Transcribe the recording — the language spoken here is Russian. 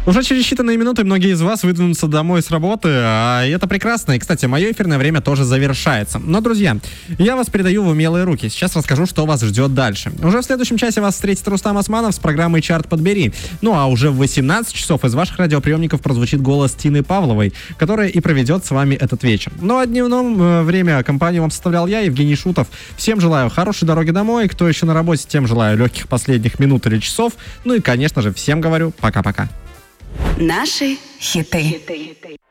Уже через считанные минуты многие из вас выдвинутся домой с работы, а это прекрасно. И, кстати, мое эфирное время тоже завершается. Но, друзья, я вас передаю в умелые руки. Сейчас расскажу, что вас ждет дальше. Уже в следующем часе вас встретит Рустам Османов с программой «Чарт подбери». Ну, а уже в 18 часов из ваших радиоприемников прозвучит голос Тины Павловой, которая и проведет с вами этот вечер. Ну, а дневном время компанию вам составлял я, Евгений Шутов. Всем желаю хорошей дороги домой. Кто еще на работе, тем желаю легких последних минут или часов. Ну и, конечно же, всем говорю пока-пока. Наши хиты.